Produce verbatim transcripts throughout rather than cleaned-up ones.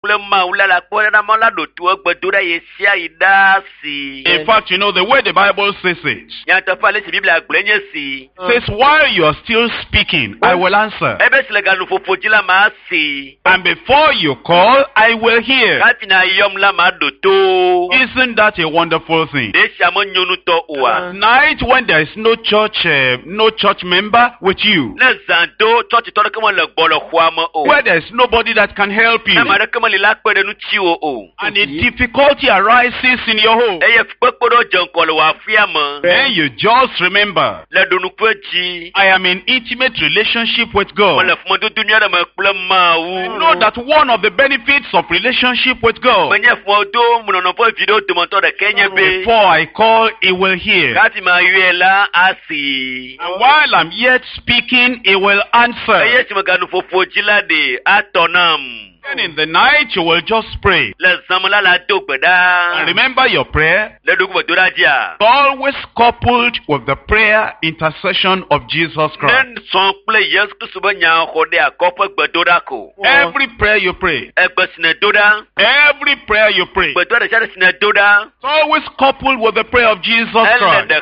In fact, you know, the way the Bible says it, says, while you are still speaking, I will answer. And before you call, I will hear. Isn't that a wonderful thing? Tonight, when there is no church, uh, no church member with you, where there is nobody that can help you, and a difficulty arises in your home, then you just remember, I am in intimate relationship with God. I know that one of the benefits of relationship with God, before I call, He will hear. And while I'm yet speaking, He will answer. And in the night, you will just pray. And remember your prayer, always coupled with the prayer intercession of Jesus Christ. Every prayer you pray, every prayer you pray, always coupled with the prayer of Jesus Christ.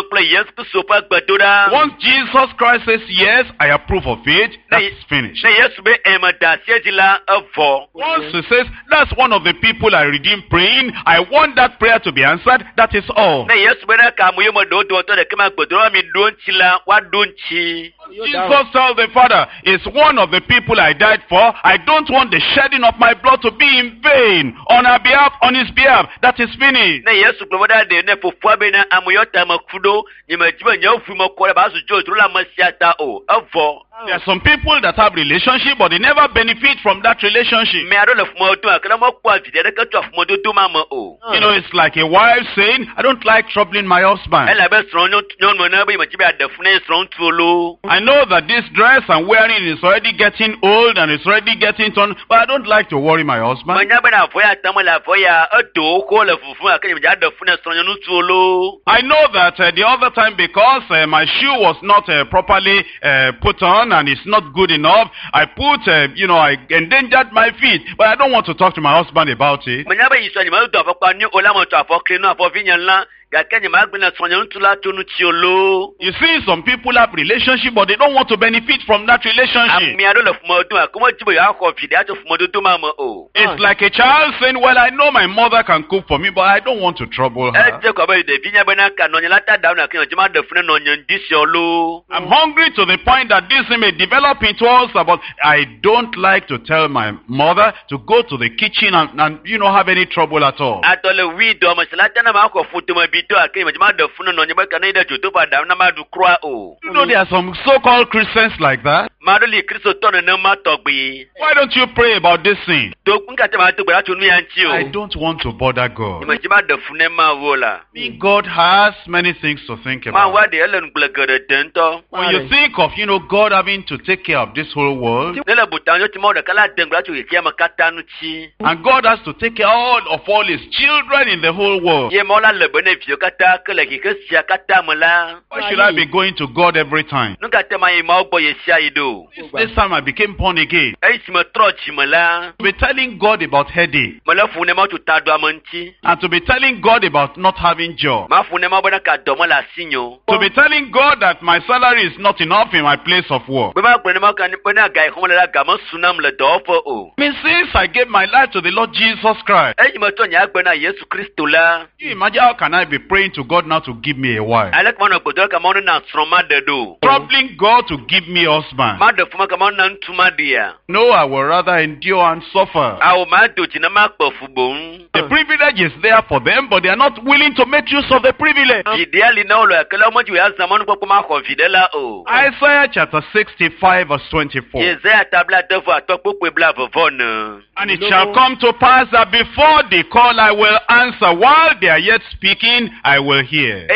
Once Jesus Christ says, yes, I approve of it, that's finished. Once he says, that's one of the people I redeemed praying, I want that prayer to be answered, that is all. Jesus tells the Father, it's one of the people I died for. I don't want the shedding of my blood to be in vain on our behalf, on his behalf. That is finished. There are some people that have relationship, but they never benefit from that relationship. You know, it's like a wife saying, I don't like troubling my husband. I know that this dress I'm wearing is already getting old and it's already getting torn, but I don't like to worry my husband. I know that uh, the other time, because uh, my shoe was not uh, properly uh, put on, and it's not good enough, I put, uh, you know, I endangered my feet, but I don't want to talk to my husband about it. You see, some people have relationship, but they don't want to benefit from that relationship. It's like a child saying, well, I know my mother can cook for me, but I don't want to trouble her. I'm hungry to the point that this may develop into us about, I don't like to tell my mother to go to the kitchen and, and you know, have any trouble at all. You know, there are some so-called Christians like that. Why don't you pray about this thing? I don't want to bother God. God has many things to think about. When you think of, you know, God having to take care of this whole world, and God has to take care all of all his children in the whole world, why should I be going to God every time? This time I became born again. To be telling God about headache, and to be telling God about not having job, to be telling God that my salary is not enough in my place of work. I mean, since I gave my life to the Lord Jesus Christ, you imagine how can I be praying to God now to give me a wife? Troubling God to give me a husband. No, I will rather endure and suffer. The privilege is there for them, but they are not willing to make use of the privilege. Isaiah chapter sixty-five verse twenty-four. And it shall come to pass that before they call I will answer. While they are yet speaking, then I will hear.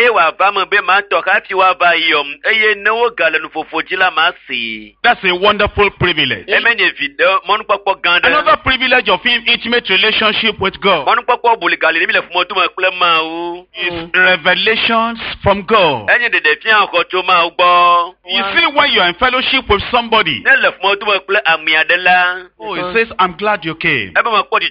That's a wonderful privilege. Another privilege of intimate relationship with God is revelations from God. You see, when you are in fellowship with somebody, oh, it says, I'm glad you came.